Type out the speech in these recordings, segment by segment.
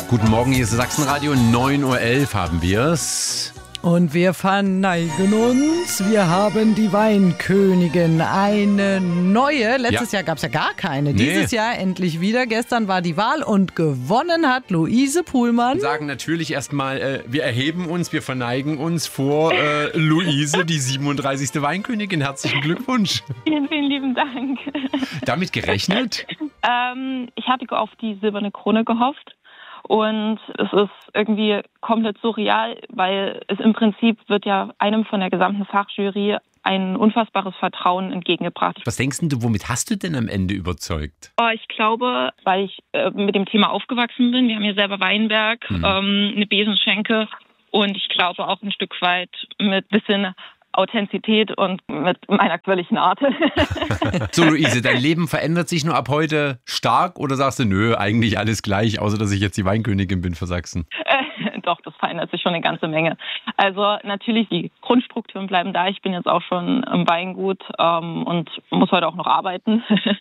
Guten Morgen, hier ist Sachsenradio, 9.11 Uhr haben wir's. Und wir verneigen uns. Wir haben die Weinkönigin, eine neue. Letztes Jahr gab es ja gar keine. Nee. Dieses Jahr endlich wieder. Gestern war die Wahl und gewonnen hat Luise Puhlmann. Wir sagen natürlich erstmal, wir erheben uns, wir verneigen uns vor Luise, die 37. Weinkönigin. Herzlichen Glückwunsch. Vielen, vielen lieben Dank. Damit gerechnet? Ich hatte auf die silberne Krone gehofft. Und es ist irgendwie komplett surreal, weil es im Prinzip wird ja einem von der gesamten Fachjury ein unfassbares Vertrauen entgegengebracht. Was denkst du, womit hast du denn am Ende überzeugt? Ich glaube, weil ich mit dem Thema aufgewachsen bin. Wir haben hier selber Weinberg, eine Besenschenke und ich glaube auch ein Stück weit mit bisschen Authentizität und mit meiner quirligen Art. So, Luise, dein Leben verändert sich nur ab heute stark oder sagst du, nö, eigentlich alles gleich, außer dass ich jetzt die Weinkönigin bin für Sachsen? Doch, das verändert sich schon eine ganze Menge. Also natürlich, die Grundstrukturen bleiben da. Ich bin jetzt auch schon im Weingut und muss heute auch noch arbeiten.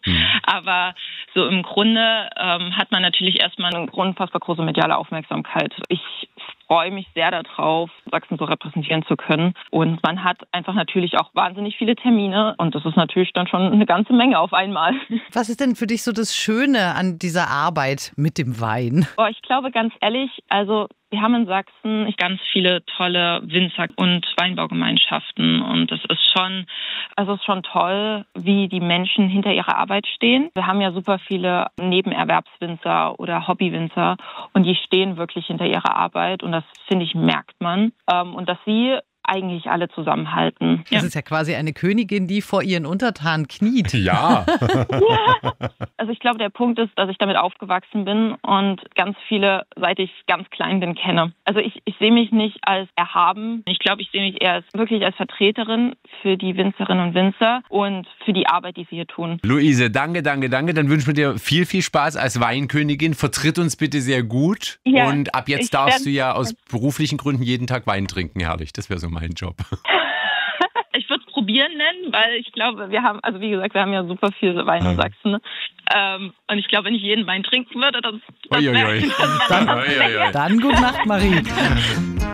Aber so im Grunde hat man natürlich erstmal eine unfassbar große mediale Aufmerksamkeit. Ich freue mich sehr darauf, Sachsen so repräsentieren zu können. Und man hat einfach natürlich auch wahnsinnig viele Termine. Und das ist natürlich dann schon eine ganze Menge auf einmal. Was ist denn für dich so das Schöne an dieser Arbeit mit dem Wein? Ich glaube ganz ehrlich, also wir haben in Sachsen ganz viele tolle Winzer- und Weinbaugemeinschaften und es ist schon toll, wie die Menschen hinter ihrer Arbeit stehen. Wir haben ja super viele Nebenerwerbswinzer oder Hobbywinzer und die stehen wirklich hinter ihrer Arbeit und das, finde ich, merkt man. Und dass sie eigentlich alle zusammenhalten. Das ist ja quasi eine Königin, die vor ihren Untertanen kniet. Ja. Also ich glaube, der Punkt ist, dass ich damit aufgewachsen bin und ganz viele, seit ich ganz klein bin, kenne. Also ich sehe mich nicht als erhaben. Ich glaube, ich sehe mich eher wirklich als Vertreterin für die Winzerinnen und Winzer und für die Arbeit, die sie hier tun. Luise, danke. Dann wünschen wir dir viel, viel Spaß als Weinkönigin. Vertritt uns bitte sehr gut. Ja, und ab jetzt darfst du ja aus beruflichen Gründen jeden Tag Wein trinken. Herrlich, das wäre so mein Job. Ich würde es probieren nennen, weil ich glaube, wir haben ja super viel Wein in Sachsen. Und ich glaube, wenn ich jeden Wein trinken würde, das wäre... Dann gute Nacht, Marie.